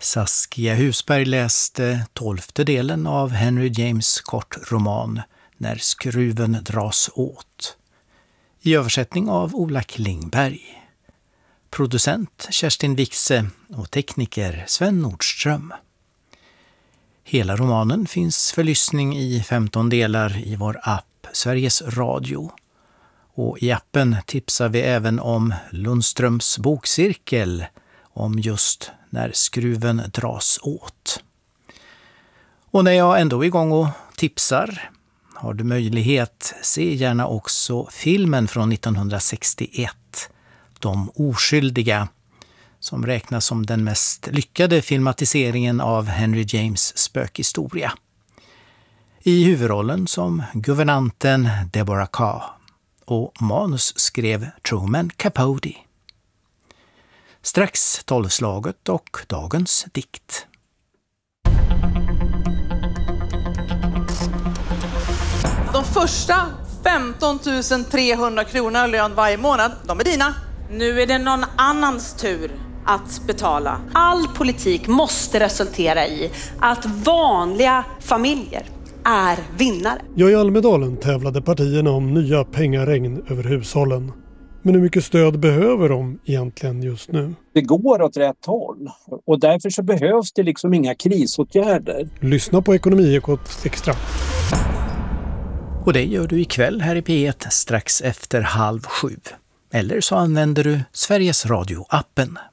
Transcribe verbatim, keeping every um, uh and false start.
Saskia Husberg läste tolfte delen av Henry James kortroman När skruven dras åt, i översättning av Ola Klingberg. Producent Kerstin Wixe och tekniker Sven Nordström. Hela romanen finns för lyssning i femton delar i vår app Sveriges Radio. Och i appen tipsar vi även om Lundströms bokcirkel om just När skruven dras åt. Och när jag ändå är igång och tipsar, har du möjlighet, se gärna också filmen från nittonhundrasextioett, De oskyldiga, som räknas som den mest lyckade filmatiseringen av Henry James spökhistoria. I huvudrollen som guvernanten Deborah Carr, och manus skrev Truman Capote. Strax tolvslaget och dagens dikt. De första femton tusen trehundra kronor lön varje månad, de är dina. Nu är det någon annans tur att betala. All politik måste resultera i att vanliga familjer är vinnare. Ja, i Almedalen tävlade partierna om nya pengaregn över hushållen. Men hur mycket stöd behöver de egentligen just nu? Det går åt rätt håll och därför så behövs det liksom inga krisåtgärder. Lyssna på Ekonomiekot Extra. Och det gör du ikväll här i P ett strax efter halv sju. Eller så använder du Sveriges Radio-appen.